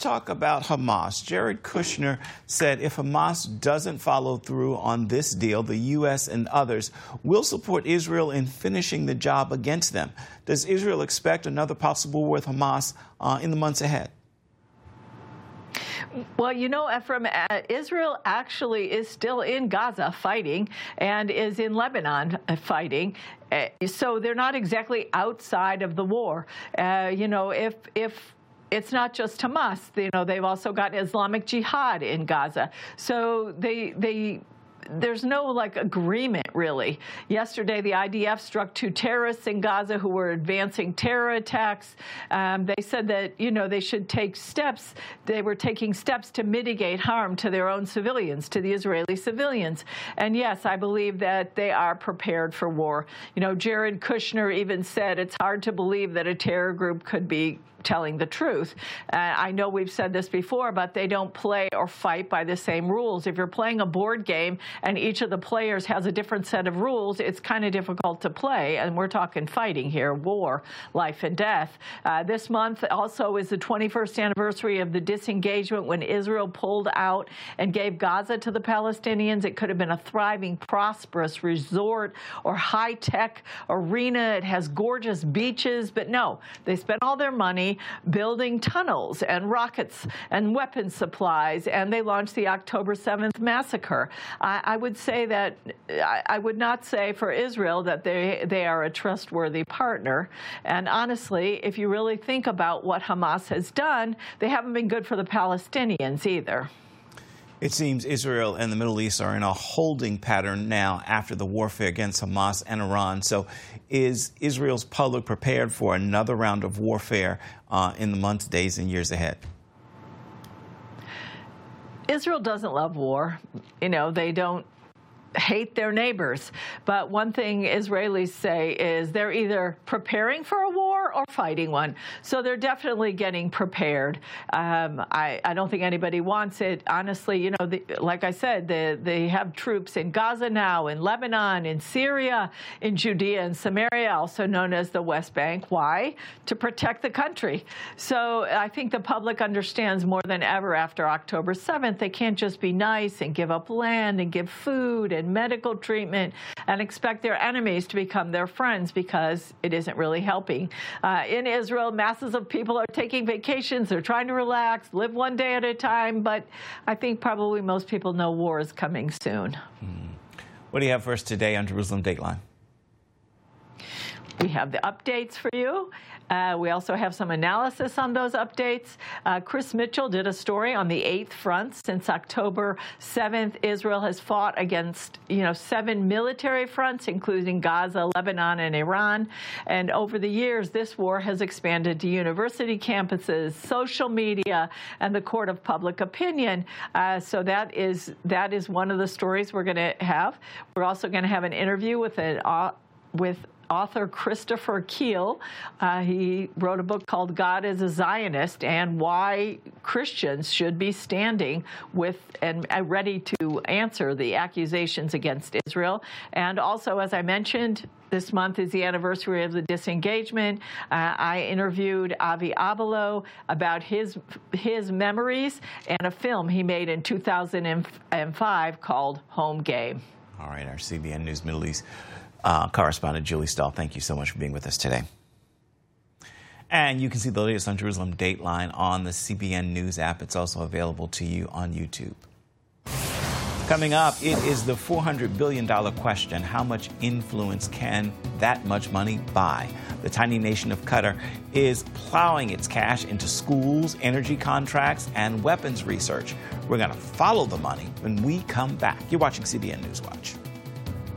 talk about Hamas. Jared Kushner said if Hamas doesn't follow through on this deal, the U.S. and others will support Israel in finishing the job against them. Does Israel expect another possible war with Hamas in the months ahead? Well, you know, Ephraim, Israel actually is still in Gaza fighting and is in Lebanon fighting. So they're not exactly outside of the war. You know, if it's not just Hamas, you know, they've also got Islamic Jihad in Gaza. So there's no, like, agreement, really. Yesterday, the IDF struck 2 terrorists in Gaza who were advancing terror attacks. They said that, you know, they should take steps. They were taking steps to mitigate harm to their own civilians, to the Israeli civilians. And yes, I believe that they are prepared for war. You know, Jared Kushner even said it's hard to believe that a terror group could be telling the truth. I know we've said this before, but they don't play or fight by the same rules. If you're playing a board game and each of the players has a different set of rules, it's kind of difficult to play. And we're talking fighting here, war, life and death. This month also is the 21st anniversary of the disengagement when Israel pulled out and gave Gaza to the Palestinians. It could have been a thriving, prosperous resort or high-tech arena. It has gorgeous beaches, but no, they spent all their money building tunnels and rockets and weapons supplies, and they launched the October 7th massacre. I would say that I would not say for Israel that they are a trustworthy partner. And honestly, if you really think about what Hamas has done, they haven't been good for the Palestinians either. It seems Israel and the Middle East are in a holding pattern now after the warfare against Hamas and Iran. So is Israel's public prepared for another round of warfare in the months, days, and years ahead? Israel doesn't love war. You know, they don't hate their neighbors. But one thing Israelis say is they're either preparing for a war or fighting one. So they're definitely getting prepared. I don't think anybody wants it. Honestly, you know, like I said, they have troops in Gaza now, in Lebanon, in Syria, in Judea and Samaria, also known as the West Bank. Why? To protect the country. So I think the public understands more than ever after October 7th, they can't just be nice and give up land and give food and medical treatment and expect their enemies to become their friends, because it isn't really helping. In Israel, masses of people are taking vacations. They're trying to relax, live one day at a time. But I think probably most people know war is coming soon. What do you have for us today on Jerusalem Dateline? We have the updates for you. We also have some analysis on those updates. Chris Mitchell did a story on the 8th front. Since October 7th, Israel has fought against, 7 military fronts, including Gaza, Lebanon, and Iran. And over the years, this war has expanded to university campuses, social media, and the court of public opinion. So that is one of the stories we're going to have. We're also going to have an interview with author Christopher Keel. He wrote a book called God is a Zionist, and why Christians should be standing with and ready to answer the accusations against Israel. And also, as I mentioned, this month is the anniversary of the disengagement. I interviewed Avi Abelo about his memories and a film he made in 2005 called Home Game. All right, our CBN News Middle East correspondent Julie Stahl, thank you so much for being with us today. And you can see the latest on Jerusalem Dateline on the CBN News app. It's also available to you on YouTube. Coming up, it is the $400 billion question. How much influence can that much money buy? The tiny nation of Qatar is plowing its cash into schools, energy contracts, and weapons research. We're going to follow the money when we come back. You're watching CBN News Watch.